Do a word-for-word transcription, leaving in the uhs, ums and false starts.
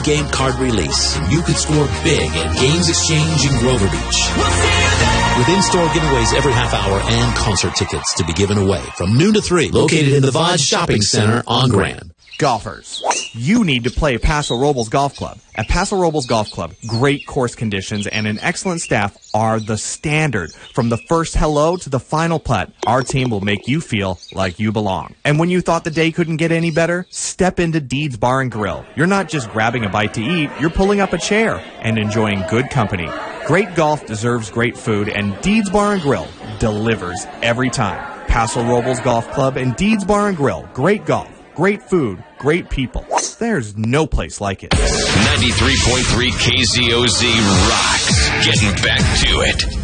in-game card release, and you could score big at Games Exchange in Grover Beach. With in-store giveaways every half hour and concert tickets to be given away from noon to three, located in the Vod Shopping Center on Grand. Golfers, you need to play Paso Robles Golf Club. At Paso Robles Golf Club, great course conditions and an excellent staff are the standard. From the first hello to the final putt, our team will make you feel like you belong. And when you thought the day couldn't get any better, step into Deeds Bar and Grill. You're not just grabbing a bite to eat, you're pulling up a chair and enjoying good company. Great golf deserves great food, and Deeds Bar and Grill delivers every time. Paso Robles Golf Club and Deeds Bar and Grill. Great golf, great food, great people. There's no place like it. ninety-three point three K Z O Z rocks. Getting back to it.